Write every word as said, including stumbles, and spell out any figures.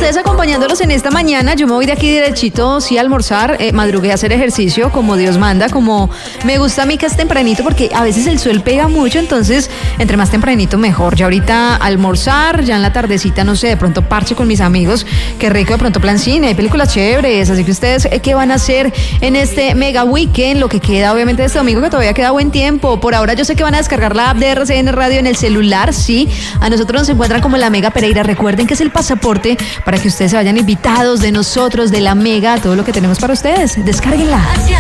ustedes acompañándolos en esta mañana. Yo me voy de aquí derechito, sí, a almorzar, eh, madrugué a hacer ejercicio como Dios manda, como me gusta a mí que es tempranito, porque a veces el sol pega mucho, entonces entre más tempranito mejor. Ya ahorita almorzar, ya en la tardecita, no sé, de pronto parche con mis amigos, qué rico, de pronto plan cine, hay películas chéveres, así que ustedes, ¿qué van a hacer en este mega weekend? Lo que queda obviamente de este domingo, que todavía queda buen tiempo. Por ahora yo sé que van a descargar la app de R C N Radio en el celular, sí, a nosotros nos encuentran como La Mega Pereira. Recuerden que es el pasaporte para que ustedes se vayan invitados de nosotros, de La Mega, todo lo que tenemos para ustedes. Descárguenla.